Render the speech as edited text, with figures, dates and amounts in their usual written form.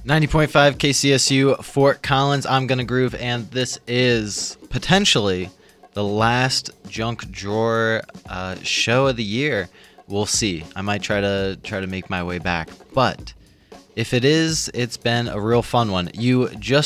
90.5 KCSU, Fort Collins. I'm Gonna Groove, and this is potentially the last Junk Drawer show of the year. We'll see. I might try to make my way back, but if it is, it's been a real fun one. You just